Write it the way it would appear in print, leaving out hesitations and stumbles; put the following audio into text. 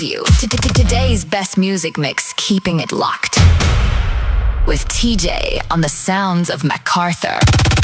you. Today's best music mix, keeping it locked with TJ on the sounds of MacArthur.